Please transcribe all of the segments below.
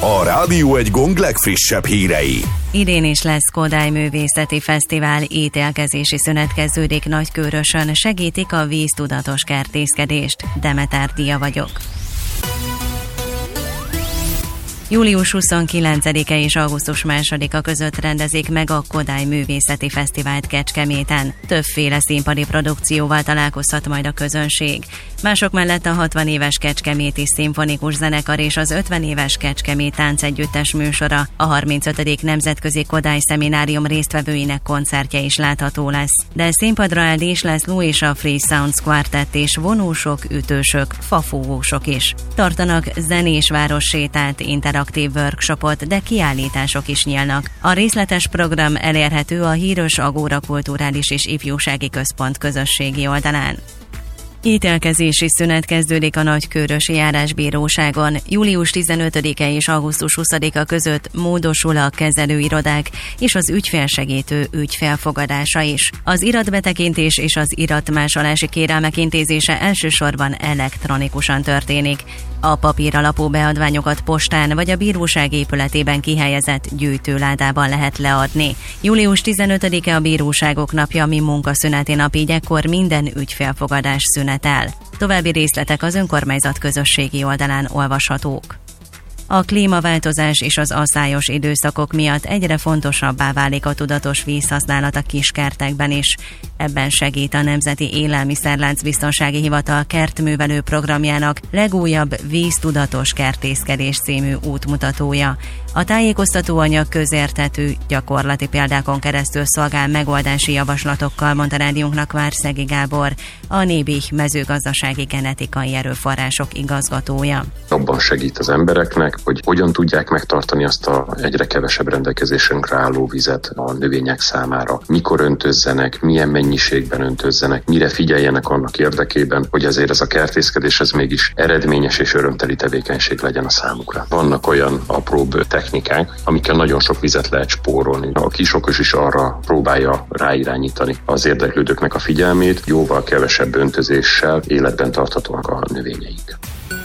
A Rádió Egy Gong legfrissebb hírei. Idén is lesz Kodály Művészeti Fesztivál, ítélkezési szünet kezdődik Nagykőrösön, segítik a víztudatos kertészkedést. Demeter Dia vagyok. Július 29-e és augusztus 2-a között rendezik meg a Kodály Művészeti Fesztivált Kecskeméten. Többféle színpadi produkcióval találkozhat majd a közönség. Mások mellett a 60 éves Kecskeméti Szimfonikus Zenekar és az 50 éves Kecskemét Táncegyüttes műsora, a 35. Nemzetközi Kodály Szeminárium résztvevőinek koncertje is látható lesz. De színpadra áll Dés László és a Free Sounds Quartet és vonósok, ütősök, fafúvósok is. Tartanak zenés várossétát, interaktív workshopot, de kiállítások is nyílnak. A részletes program elérhető a híres Agóra Kulturális és Ifjúsági Központ közösségi oldalán. Ítélkezési szünet kezdődik a Nagykőrösi Járásbíróságon. Július 15-e és augusztus 20-a között módosul a kezelőirodák és az ügyfélsegítő ügyfélfogadása is. Az iratbetekintés és az iratmásolási kérelmek intézése elsősorban elektronikusan történik. A papíralapú beadványokat postán vagy a bíróság épületében kihelyezett gyűjtőládában lehet leadni. Július 15-e a bíróságok napja, ami munkaszüneti nap, így ekkor minden ügyfélfogadás szünetel. További részletek az önkormányzat közösségi oldalán olvashatók. A klímaváltozás és az asszályos időszakok miatt egyre fontosabbá válik a tudatos vízhasználat a kiskertekben is. Ebben segít a Nemzeti Élelmiszerlánc Biztonsági Hivatal kertművelő programjának legújabb víztudatos kertészkedés című útmutatója. A tájékoztatóanyag közérthető, gyakorlati példákon keresztül szolgál megoldási javaslatokkal, mondta rádiónknak Várszegi Gábor, a Nébih mezőgazdasági genetikai erőforrások igazgatója. Abban segít az embereknek, hogy hogyan tudják megtartani azt a egyre kevesebb rendelkezésünkre álló vizet a növények számára. Mikor öntözzenek, milyen mennyiségben öntözzenek, mire figyeljenek annak érdekében, hogy azért ez a kertészkedés ez mégis eredményes és örömteli tevékenység legyen a számukra. Vannak olyan apróbb technikák, amikkel nagyon sok vizet lehet spórolni. A kisokos is arra próbálja ráirányítani az érdeklődőknek a figyelmét, jóval kevesebb öntözéssel életben tarthatóak a növényeink.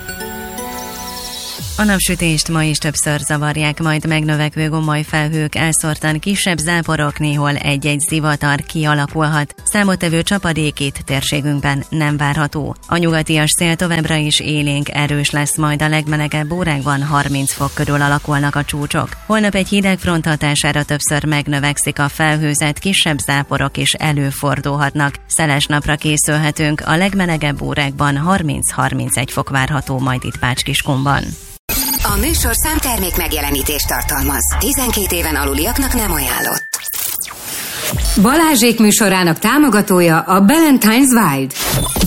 A napsütést ma is többször zavarják, majd megnövekvő gomoly felhők, elszórtan kisebb záporok, néhol egy-egy zivatar kialakulhat. Számottevő csapadék itt térségünkben nem várható. A nyugatias szél továbbra is élénk, erős lesz, majd a legmelegebb órákban 30 fok körül alakulnak a csúcsok. Holnap egy hideg front hatására többször megnövekszik a felhőzet, kisebb záporok is előfordulhatnak. Szeles napra készülhetünk, a legmelegebb órákban 30-31 fok várható majd itt Pács-Kiskunban. A műsor számtermék megjelenítést tartalmaz. 12 éven aluliaknak nem ajánlott. Balázsék műsorának támogatója a Ballantine's Wild.